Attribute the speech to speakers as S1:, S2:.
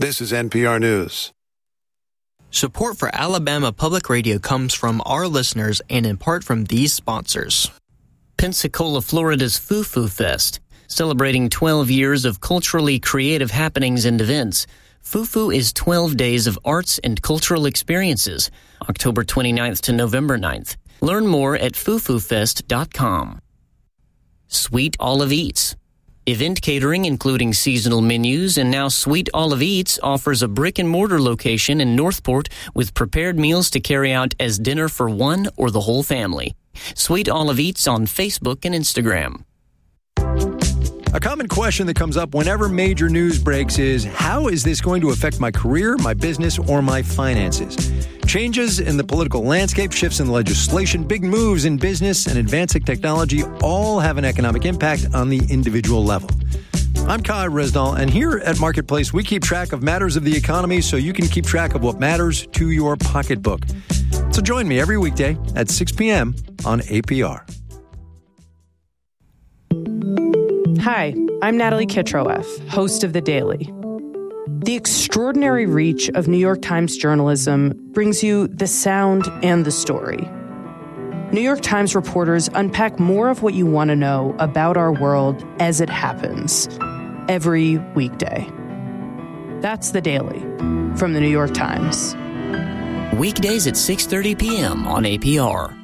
S1: This is NPR News.
S2: Support for Alabama Public Radio comes from our listeners and in part from these sponsors.
S3: Pensacola, Florida's Foo Fest, celebrating 12 years of culturally creative happenings and events. Foo is 12 days of arts and cultural experiences, October 29th to November 9th. Learn more at foofofest.com. Sweet Olive Eats. Event catering, including seasonal menus, and now Sweet Olive Eats offers a brick-and-mortar location in Northport with prepared meals to carry out as dinner for one or the whole family. Sweet Olive Eats on Facebook and Instagram.
S4: A common question that comes up whenever major news breaks is, how is this going to affect my career, my business, or my finances? Changes in the political landscape, shifts in legislation, big moves in business, and advancing technology all have an economic impact on the individual level. I'm Kai Resdahl, and here at Marketplace, we keep track of matters of the economy so you can keep track of what matters to your pocketbook. So join me every weekday at 6 p.m. on APR.
S5: Hi, I'm Natalie Kitroeff, host of The Daily. The extraordinary reach of New York Times journalism brings you the sound and the story. New York Times reporters unpack more of what you want to know about our world as it happens every weekday. That's The Daily from The New York Times.
S3: Weekdays at 6:30 p.m. on APR.